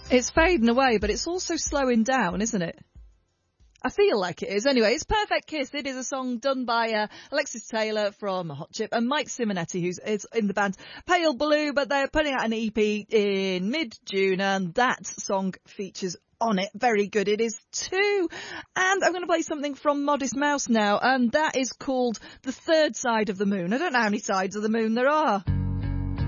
It's fading away, but it's also slowing down, isn't it? I feel like it is. Anyway, it's Perfect Kiss. It is a song done by Alexis Taylor from Hot Chip and Mike Simonetti, who's in the band Pale Blue, but they're putting out an EP in mid-June, and that song features on it. Very good. It is too. And I'm going to play something from Modest Mouse now, and that is called The Third Side of the Moon. I don't know how many sides of the moon there are.